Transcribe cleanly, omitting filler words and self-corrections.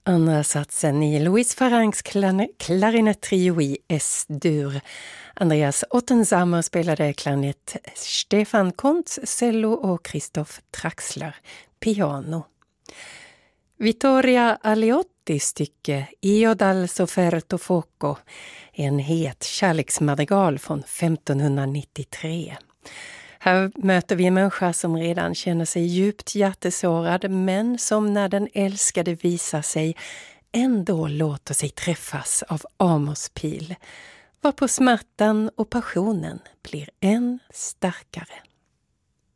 Andra satsen i Louis Farrancs klarinettrio i S-dur. Andreas Ottensamer spelade klarinett, Stefan Kontz cello och Christoph Traxler piano. Vittoria Aleottis stycke Io dal sofferto fuoco, en het kärleksmadrigal från 1593. Här möter vi en människa som redan känner sig djupt hjärtesårad, men som när den älskade visar sig ändå låter sig träffas av Amors pil, varpå smärtan och passionen blir än starkare.